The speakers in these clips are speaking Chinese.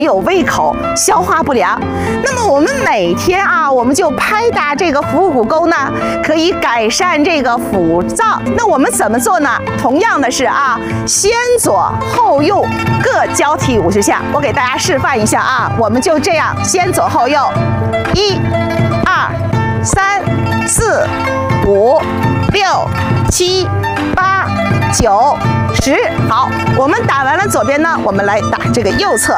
有胃口，消化不良。那么我们每天啊，我们就拍打这个腹股沟呢，可以改善这个腹胀。那我们怎么做呢？同样的是啊，先左后右各交替50下。我给大家示范一下啊，我们就这样先左后右，1、2、3、4、5、6、7、8、9、10。好，我们打完了左边呢，我们来打这个右侧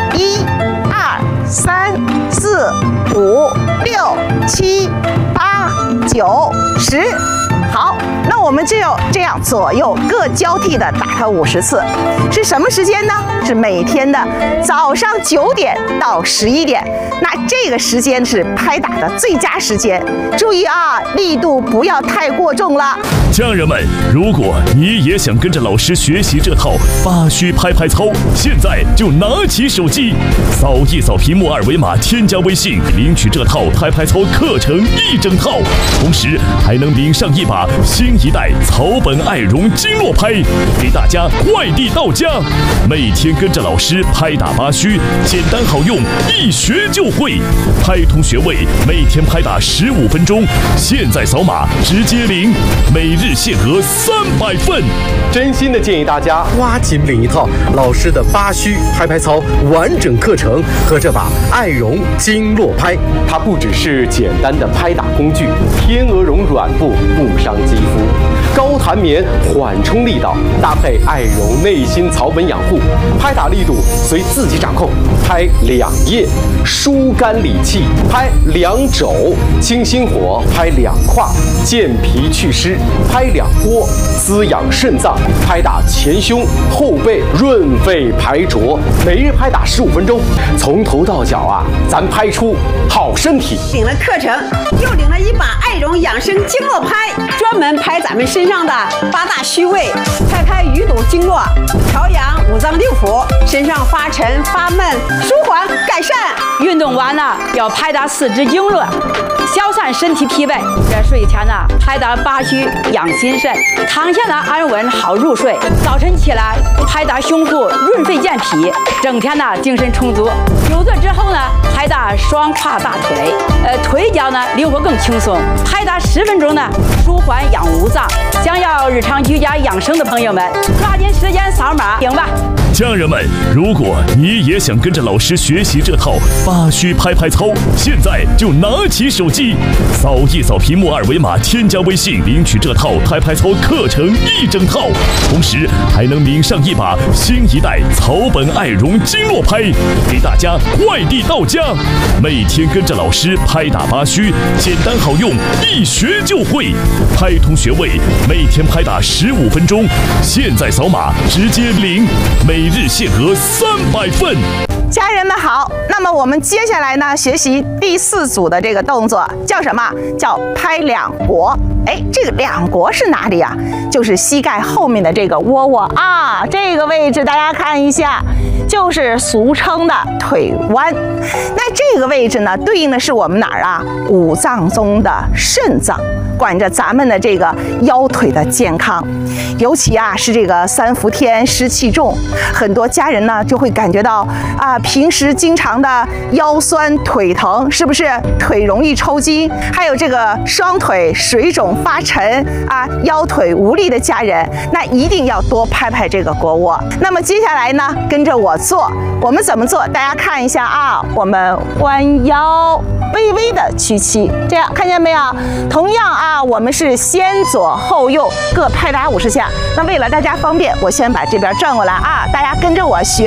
，1、2、3、4、5、6、7、8、9、10。好，那我们就要这样左右各交替的打它50次，是什么时间呢？是每天的早上9点到11点，那这个时间是拍打的最佳时间。注意啊，力度不要太过重了。 家人们，如果你也想跟着老师学习这套8虚拍拍操，现在就拿起手机，扫一扫屏幕2维码，添加微信，领取这套拍拍操课程1整套，同时还能领上一把新一代草本爱绒经络拍，给大家快递到家。每天跟着老师拍打8虚，简单好用，一学就会。拍通穴位，每天拍打15分钟，现在扫码直接领，每日限额300份。 真心的建议大家抓紧领一套老师的8虚拍拍操完整课程和这把爱绒经络拍。它不只是简单的拍打工具，天鹅绒软布不伤肌肤，高弹棉缓冲力道，搭配爱绒内心草本养护，拍打力度随自己掌控。拍2腋，疏肝理气；拍2肘，清心火；拍2胯，健脾祛湿；拍2波，滋养肾脏；拍打前胸、后背，润肺排浊。每日拍打15分钟，从头到脚啊，咱拍出好身体。 领了课程，又领了一把爱绒养生经络拍，专门拍咱们身上的8大虚位，拍开淤堵经络，调养5脏6腑，身上发沉发闷，舒缓改善。 运动完了要拍打4肢经络，消散身体疲惫。这睡前呢，拍打8虚养心肾，躺下呢安稳好入睡。早晨起来拍打胸部润肺健脾，整天呢精神充足。久坐之后呢，拍打双胯大腿，腿脚呢灵活更轻松。拍打10分钟呢，舒缓养五脏。想要日常居家养生的朋友们，抓紧时间扫码领吧。 家人们，如果你也想跟着老师学习这套8虚拍拍操，现在就拿起手机，扫一扫屏幕2维码，添加微信，领取这套拍拍操课程1整套，同时还能领上一把新一代草本爱绒经络拍，给大家快递到家。每天跟着老师拍打8虚，简单好用，一学就会。拍通穴位，每天拍打15分钟，现在扫码直接领，每日限额300份。 家人们好，那么我们接下来呢，学习第4组的这个动作叫什么？叫拍2国。哎，这个2国是哪里啊？就是膝盖后面的这个窝窝啊，这个位置大家看一下，就是俗称的腿弯。那这个位置呢，对应的是我们哪儿啊？5脏中的肾脏，管着咱们的这个腰腿的健康。尤其啊是这个3伏天湿气重，很多家人呢就会感觉到啊，平时经常的腰酸腿疼，是不是腿容易抽筋？还有这个双腿水肿发沉啊，腰腿无力的家人，那一定要多拍拍这个腘窝。那么接下来呢，跟着我做，我们怎么做？大家看一下啊，我们弯腰，微微的屈膝，这样看见没有？同样啊，我们是先左后右各拍打50下。那为了大家方便，我先把这边转过来啊，大家跟着我学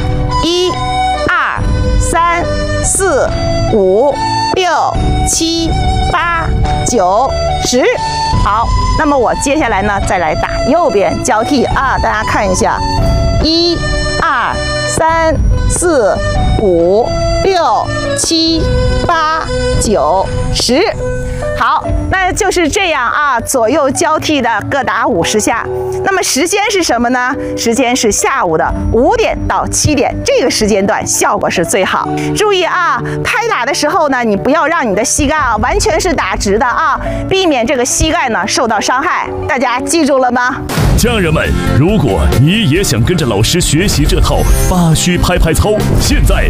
，1、2、3、4、5、6、7、8、9、10。好，那么我接下来呢，再来打右边交替啊，大家看一下，1、2、3、4、5、6、7、8、9、10。好，那就是这样啊，左右交替的各打50下。那么时间是什么呢？时间是下午的5点到7点，这个时间段效果是最好。注意啊，拍打的时候呢，你不要让你的膝盖啊完全是打直的啊，避免这个膝盖呢受到伤害。大家记住了吗？ 家人们，如果你也想跟着老师学习这套8虚拍拍操，现在